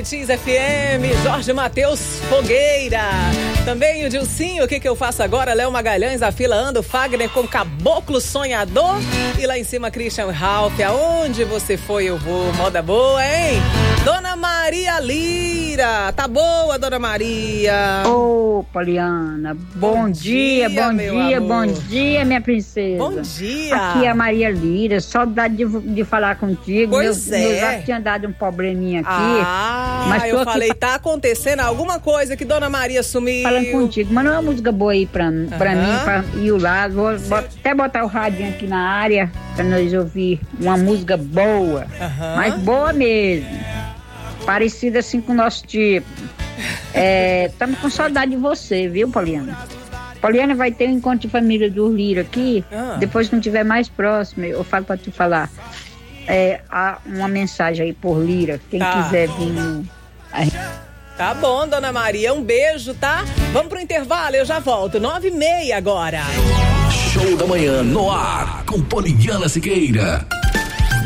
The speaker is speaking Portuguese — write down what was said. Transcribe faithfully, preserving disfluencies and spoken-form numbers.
Buritis F M, Jorge Matheus Fogueira. Também o Dilcinho, o que que eu faço agora? Léo Magalhães, a fila anda, o Fagner com Caboclo Sonhador. E lá em cima, Christian Ralph, aonde você foi eu vou. Moda boa, hein? Dona Maria Lira, tá boa, Dona Maria? Ô, oh, Poliana, bom, bom dia, dia, bom dia, amor. Bom dia, minha princesa. Bom dia. Aqui é a Maria Lira, saudade de, de falar contigo. Pois meu, é. Eu já tinha dado um probleminha aqui. Ah, mas eu falei, pra... tá acontecendo alguma coisa que Dona Maria sumiu. Falando contigo, manda uma música boa aí pra, uh-huh. pra mim, pra ir o lado. Vou, vou até botar o radinho aqui na área pra nós ouvir uma música boa, uh-huh. mas boa mesmo. Parecida assim com o nosso tipo. Estamos é, com saudade de você, viu, Poliana? Poliana, vai ter um encontro de família do Lira aqui. Ah. Depois, quando estiver mais próximo, eu falo pra tu falar. É, há uma mensagem aí por Lira. Quem tá. quiser vir. Aí. Tá bom, Dona Maria. Um beijo, tá? Vamos pro intervalo, eu já volto. Nove e meia agora. Show da manhã no ar com Poliana Siqueira.